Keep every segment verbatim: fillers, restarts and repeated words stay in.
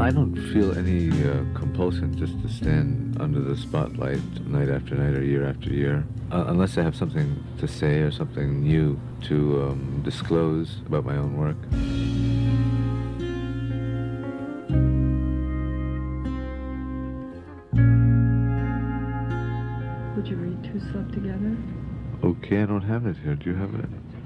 I don't feel any uh, compulsion just to stand under the spotlight night after night or year after year, uh, unless I have something to say or something new to um, disclose about my own work. Would you read Two Slept Together? Okay, I don't have it here. Do you have it?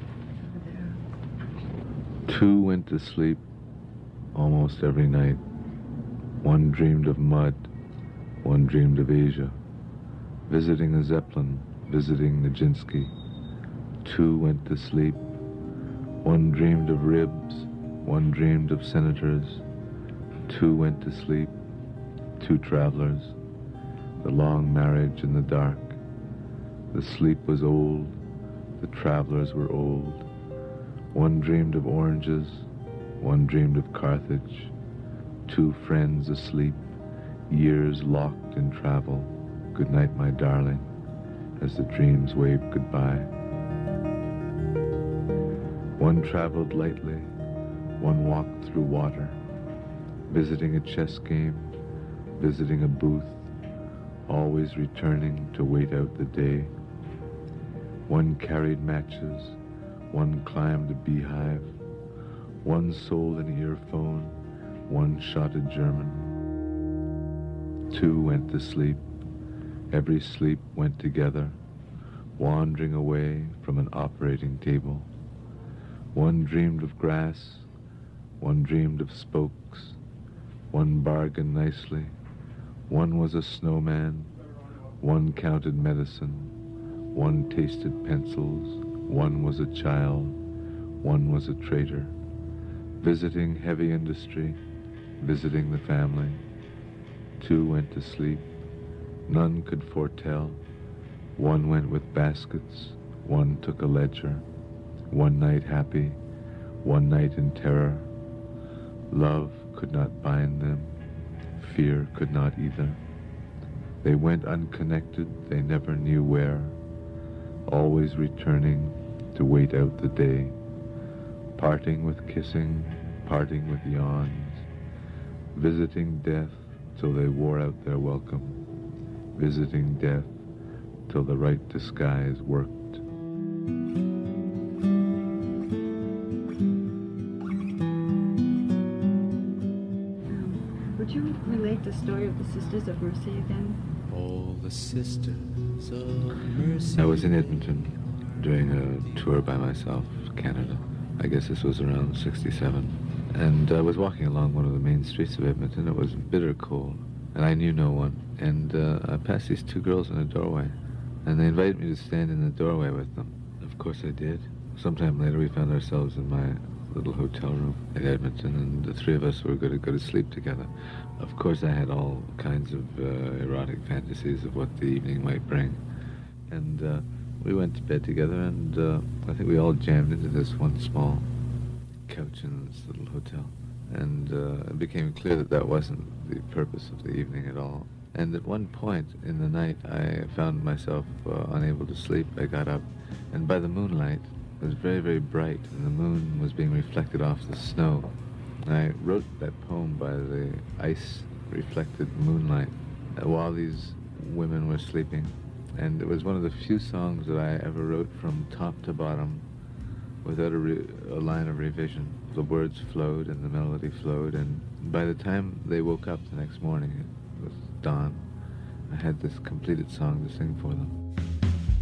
Two went to sleep almost every night. One dreamed of mud, one dreamed of Asia, visiting a Zeppelin, visiting Nijinsky. Two went to sleep. One dreamed of ribs, one dreamed of senators. Two went to sleep, two travelers. The long marriage in the dark. The sleep was old, the travelers were old. One dreamed of oranges, one dreamed of Carthage. Two friends asleep, years locked in travel. Good night, my darling, as the dreams waved goodbye. One traveled lightly, one walked through water, visiting a chess game, visiting a booth, always returning to wait out the day. One carried matches, one climbed a beehive, one sold an earphone, one shot a German. Two went to sleep, every sleep went together, wandering away from an operating table. One dreamed of grass, one dreamed of spokes, one bargained nicely, one was a snowman, one counted medicine, one tasted pencils, one was a child, one was a traitor, visiting heavy industry, visiting the family. Two went to sleep, none could foretell. One went with baskets, one took a ledger. One night happy, one night in terror. Love could not bind them, fear could not either. They went unconnected, they never knew where, always returning to wait out the day, parting with kissing, parting with yawns, visiting death till they wore out their welcome, visiting death till the right disguise worked. Would you relate the story of the Sisters of Mercy again? All the Sisters of Mercy. I was in Edmonton doing a tour by myself, Canada. I guess this was around sixty-seven. And I was walking along one of the main streets of Edmonton. It was bitter cold, and I knew no one. And uh, I passed these two girls in a doorway, and they invited me to stand in the doorway with them. Of course I did. Sometime later we found ourselves in my little hotel room in Edmonton, and the three of us were going to go to sleep together. Of course I had all kinds of uh, erotic fantasies of what the evening might bring. And uh, we went to bed together, and uh, I think we all jammed into this one small couch in this little hotel. And uh, it became clear that that wasn't the purpose of the evening at all. And at one point in the night, I found myself uh, unable to sleep. I got up, and by the moonlight, it was very, very bright, and the moon was being reflected off the snow. And I wrote that poem by the ice-reflected moonlight uh, while these women were sleeping. And it was one of the few songs that I ever wrote from top to bottom without a, re a line of revision. The words flowed and the melody flowed, and by the time they woke up the next morning, it was dawn, I had this completed song to sing for them.